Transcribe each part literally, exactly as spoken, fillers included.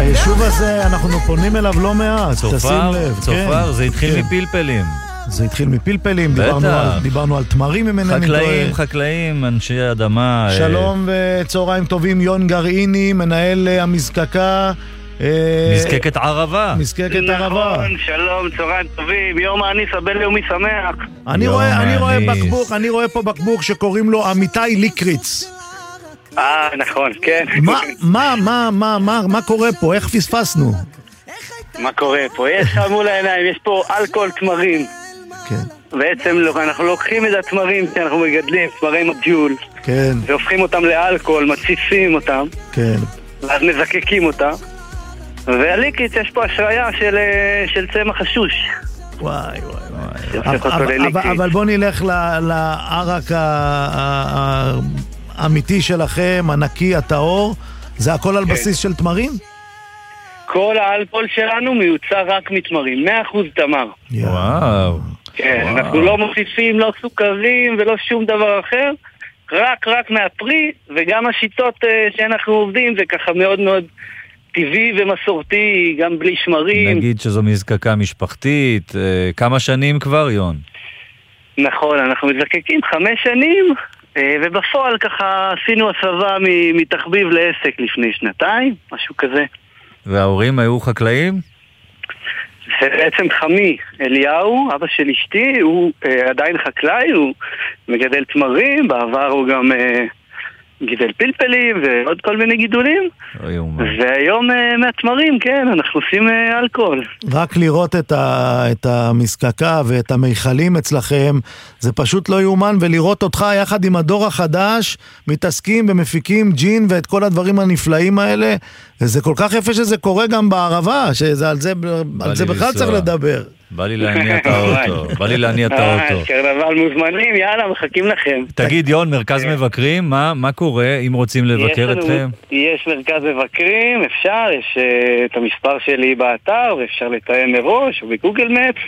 היישוב הזה, אנחנו פונים אליו לא מעט, תשים צופר, לב. צופר, זה התחיל כן. מפלפלים. זה התחיל מפלפלים, בטח. דיברנו על, דיברנו על תמרים אם אינני טועה. חקלאים, חקלאים, אנשי אדמה. שלום וצהריים טובים, יון גרעיני, מנהל המזקקה. מזקקת ערבה. מזקקת ערבה. נכון, שלום, צהריים טובים, יום האניס הבינלאומי שמח. אני רואה, אני רואה בקבוק, אני רואה פה בקבוק שקוראים לו אמיתי ליקריץ. אה, נכון, כן. מה, מה, מה, מה, מה, מה קורה פה? איך פספסנו? מה קורה פה? יש לך מול העיניים, יש פה אלכוהול תמרים. כן. בעצם אנחנו לוקחים את התמרים שאנחנו מגדלים, תמרי מג'ול. כן. והופכים אותם לאלכוהול, מציפים אותם. כן. ואז מזקקים אותם. והליקריץ יש פה השראיה של, של צמח השוש. וואי וואי וואי. אבל, אבל בוא נלך לערק האמיתי שלכם, הנקי, הטהור. זה הכל על בסיס של תמרים? כל האלכוהול שלנו מיוצר רק מתמרים, מאה אחוז תמר. וואו. כן, אנחנו לא מוסיפים, לא סוכרים ולא שום דבר אחר. רק רק מהפרי, וגם השיטות שאנחנו עובדים זה ככה מאוד מאוד טבעי ומסורתי, גם בלי שמרים. נגיד שזו מזקקה משפחתית, כמה שנים כבר, יון? נכון, אנחנו מזקקים חמש שנים, ובפועל ככה עשינו הסבה מתחביב לעסק לפני שנתיים, משהו כזה. וההורים היו חקלאים? זה בעצם חמי, אליהו, אבא של אשתי, הוא עדיין חקלאי, הוא מגדל תמרים, בעבר הוא גם גידל פלפלים ועוד כל מיני גידולים. והיום מהתמרים, כן, אנחנו עושים אלכוהול. רק לראות את, ה, את המזקקה ואת המיכלים אצלכם, זה פשוט לא יאומן, ולראות אותך יחד עם הדור החדש, מתעסקים ומפיקים ג'ין ואת כל הדברים הנפלאים האלה, וזה כל כך יפה שזה קורה גם בערבה, שזה על זה, על זה בכלל צריך לדבר. בא לי להניע את האוטו, בא לי להניע את האוטו. קרנבל מוזמנים, יאללה, מחכים לכם. תגיד, יון, מרכז מבקרים, מה, מה קורה אם רוצים לבקר אתכם? יש מרכז מבקרים, אפשר, יש את המספר שלי באתר, ואפשר לתאם מראש, או בגוגל מפ.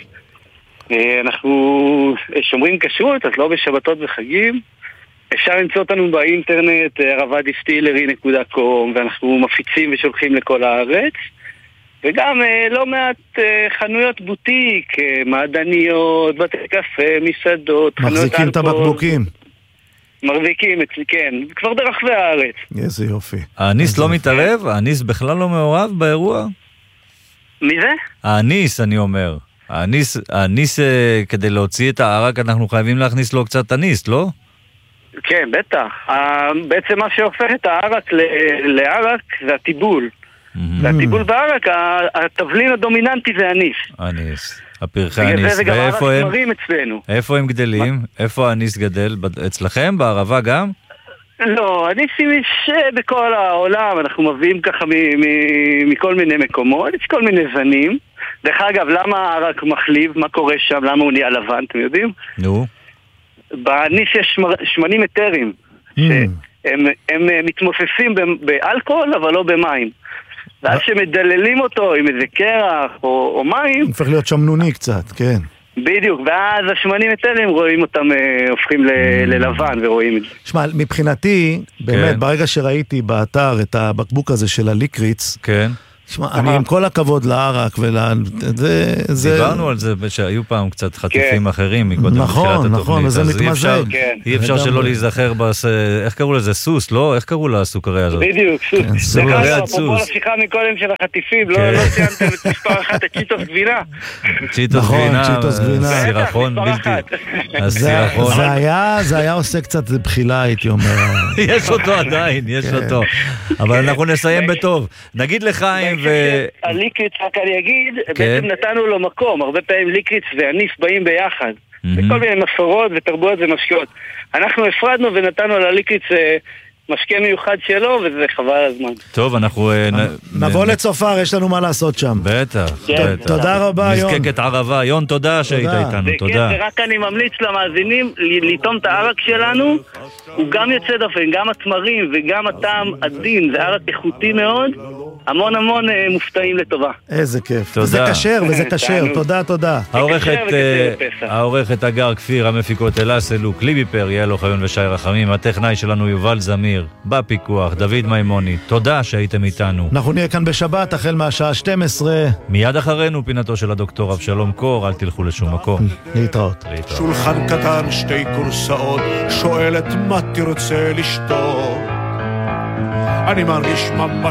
אנחנו שומרים כשרות, אז לא בשבתות וחגים. אפשר למצוא אותנו באינטרנט, ערבה דיסטילרי נקודה קום, ואנחנו מפיצים ושולחים לכל הארץ. וגם לא מעט חנויות בוטיק, מעדניות, בתי קפה, מסעדות, חנויות אלכוהול. מחזיקים את הבקבוקים. מחזיקים אצלי, כן. כבר ברחבי הארץ. איזה יופי. האניס לא מתערב? האניס בכלל לא מעורב באירוע? מי זה? האניס, אני אומר. האניס, האניס, כדי להוציא את הערק, אנחנו חייבים להכניס לו קצת אניס, לא? כן, בטח. בעצם מה שהופך את הערק לערק זה הטיבול. והטיבול בערק, התבלין הדומיננטי זה אניס. אניס, הפרחי אניס. זה גם ערק תמרים אצלנו. איפה הם גדלים? איפה האניס גדל? אצלכם? בערבה גם? לא, אניסים יש בכל העולם, אנחנו מביאים ככה מכל מיני מקומות, יש כל מיני זנים. דרך אגב, למה הערק מחליב? מה קורה שם? למה הוא נהיה לבן? אתם יודעים? נו. באניס יש שמנים אתרים, שהם מתמוססים באלכוהול, אבל לא במים. ואז שמדללים אותו עם איזה קרח או, או מים... הופך להיות שמנוני קצת, כן. בדיוק, ואז השמנים אתרים רואים אותם, אה, הופכים ל, ללבן ורואים את זה. שמע, מבחינתי, באמת, כן. ברגע שראיתי באתר את הבקבוק הזה של הליקריץ, כן. שמע, אני עם כל הכבוד לערק ול... זה, זה... דיברנו על זה שהיו פעם קצת חטיפים אחרים מקודם נכון, בתחילת התוכנית. נכון, וזה מתמזג. אי אפשר שלא להיזכר, איך קראו לזה? סוס, לא? איך קראו לסוכריה הזאת? בדיוק, סוס. סוכריה סוס. סוס. אפרופו לשיחה מקודם של החטיפים, לא ציינתם את מספר אחת, את צ'יטוס גבינה. צ'יטוס גבינה. נכון, צ'יטוס גבינה. סירחון בלתי. זה היה עושה קצת בחילה, הייתי אומר. יש אותו עדיין, יש אותו. אבל אנחנו נסיים בטוב. נגיד לחיים ו... הליקריץ, רק אני אגיד, בעצם נתנו לו מקום. הרבה פעמים ליקריץ ואניס באים ביחד. בכל מיני מסורות ותרבויות ומשקאות. אנחנו הפרדנו ונתנו לליקריץ משקה מיוחד שלו, וזה חבל הזמן. טוב, אנחנו... נבוא לצופר, יש לנו מה לעשות שם. בטח. תודה רבה, יון. מזקקת ערבה. יון, תודה שהיית איתנו. תודה. ורק אני ממליץ למאזינים לטעום את הערק שלנו. הוא גם יוצא דופן, גם התמרים וגם הטעם עדין. זה ערק איכותי מאוד. המון המון מופתעים לטובה. איזה כיף. וזה קשר, וזה קשר. תודה, תודה. העורכת אגר כפיר, המפיקות אלה סלוק, ליבי פר, יאלו חיון ושי רחמים, הטכנאי שלנו יובל זמיר. תמיר, בפיקוח, דוד מימוני, תודה שהייתם איתנו. אנחנו נהיה כאן בשבת החל מהשעה שתים עשרה. מיד אחרינו פינתו של הדוקטור אבשלום קור, אל תלכו לשום מקום. להתראות. להתראות. שולחן קטן, שתי קורסאות, שואלת מה תרצה לשתות. אני מרגיש ממש